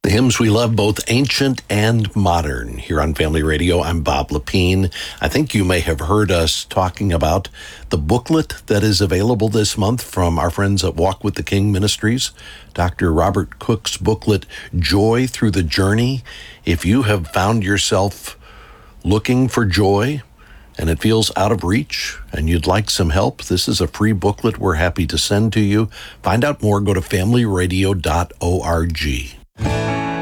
The hymns we love, both ancient and modern. Here on Family Radio, I'm Bob Lepine. I think you may have heard us talking about the booklet that is available this month from our friends at Walk with the King Ministries. Dr. Robert Cook's booklet, Joy Through the Journey. If you have found yourself looking for joy and it feels out of reach and you'd like some help, this is a free booklet we're happy to send to you. Find out more, go to familyradio.org.